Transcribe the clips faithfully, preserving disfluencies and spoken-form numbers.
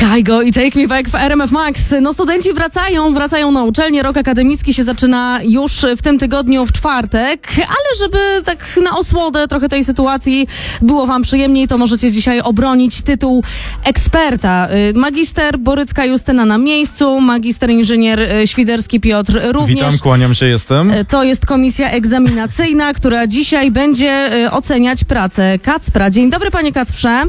Kaigo i Take Me Back w R M F Max. No studenci wracają, wracają na uczelnię. Rok akademicki się zaczyna już w tym tygodniu w czwartek, ale żeby tak na osłodę trochę tej sytuacji było wam przyjemniej, to możecie dzisiaj obronić tytuł eksperta. Magister Borycka Justyna na miejscu, magister inżynier Świderski Piotr również. Witam, kłaniam się, jestem. To jest komisja egzaminacyjna, która dzisiaj będzie oceniać pracę Kacpra. Dzień dobry, panie Kacprze.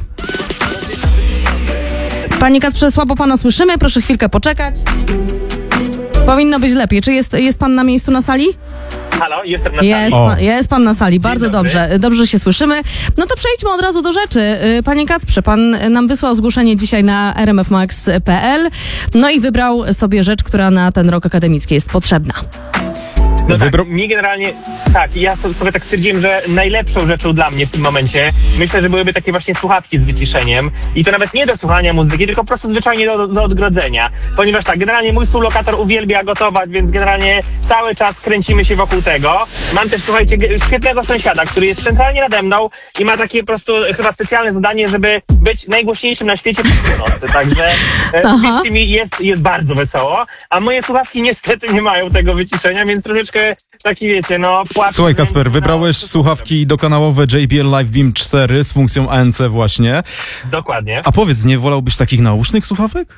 Panie Kacprze, słabo pana słyszymy, proszę chwilkę poczekać. Powinno być lepiej. Czy jest, jest pan na miejscu na sali? Halo, jestem na Jest, sali. pan, jest pan na sali, bardzo dobry. dobrze, dobrze się słyszymy. No to przejdźmy od razu do rzeczy. Panie Kacprze, pan nam wysłał zgłoszenie dzisiaj na r m f max kropka p l, no i wybrał sobie rzecz, która na ten rok akademicki jest potrzebna. No tak, Wybro- mi generalnie, tak, ja sobie tak stwierdziłem, że najlepszą rzeczą dla mnie w tym momencie, myślę, że byłyby takie właśnie słuchawki z wyciszeniem i to nawet nie do słuchania muzyki, tylko po prostu zwyczajnie do, do odgrodzenia, ponieważ tak, generalnie mój współlokator uwielbia gotować, więc generalnie cały czas kręcimy się wokół tego. Mam też, słuchajcie, świetnego sąsiada, który jest centralnie nade mną i ma takie po prostu chyba specjalne zadanie, żeby być najgłośniejszym na świecie po północy, także uwierzcie mi, jest, jest bardzo wesoło, a moje słuchawki niestety nie mają tego wyciszenia, więc troszeczkę taki, wiecie, no... Płacę. Słuchaj, Kasper, no, wybrałeś no, słuchawki dokanałowe J B L Live Beam cztery z funkcją A N C właśnie. Dokładnie. A powiedz, nie wolałbyś takich nausznych słuchawek?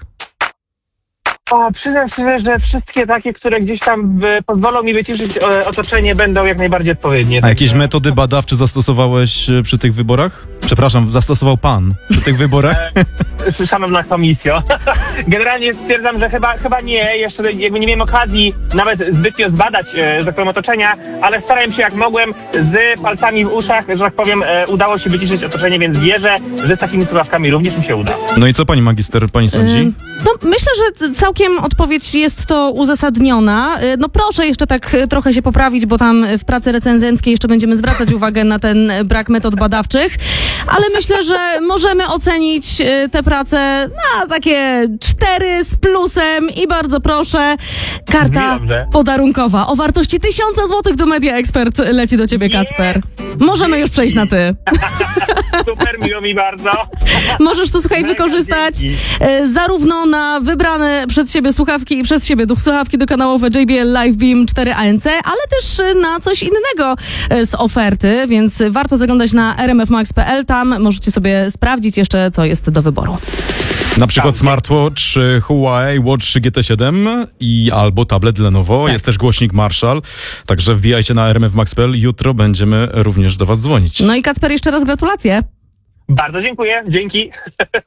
O, przyznam szczerze, że wszystkie takie, które gdzieś tam y, pozwolą mi wyciszyć e, otoczenie, będą jak najbardziej odpowiednie. A jakieś Także- metody badawcze zastosowałeś e, przy tych wyborach? Przepraszam, zastosował pan przy tych wyborach? E, Szanowna komisjo, generalnie stwierdzam, że chyba, chyba nie, jeszcze jakby nie miałem okazji nawet zbytnio zbadać, e, że tak powiem, otoczenia, ale starałem się jak mogłem, z palcami w uszach, że tak powiem, e, udało się wyciszyć otoczenie, więc wierzę, że z takimi słuchawkami również mi się uda. No i co pani magister, pani sądzi? Ym, No myślę, że c- całkiem odpowiedź jest to uzasadniona. Y, No proszę jeszcze tak y, trochę się poprawić, bo tam w pracy recenzenckiej jeszcze będziemy zwracać uwagę na ten y, brak metod badawczych, ale myślę, że możemy ocenić y, tę pracę na takie cztery z plusem i bardzo proszę, karta Dobrze. podarunkowa o wartości tysiąca złotych do Media Expert leci do ciebie, Kacper. Możemy już przejść na ty. Super, miło mi bardzo. Możesz to, słuchaj, Mega wykorzystać dzięki. e, zarówno na wybrane przed siebie słuchawki i przez siebie słuchawki dokanałowe J B L Live Beam cztery A N C, ale też e, na coś innego e, z oferty, więc warto zaglądać na r m f max kropka p l. Tam możecie sobie sprawdzić jeszcze, co jest do wyboru. Na przykład tak. smartwatch e, Huawei Watch G T siedem i albo tablet Lenovo. Tak. Jest też głośnik Marshall. Także wbijajcie na r m f max kropka p l. Jutro będziemy również do was dzwonić. No i Kacper, jeszcze raz gratulacje. Bardzo dziękuję, dzięki.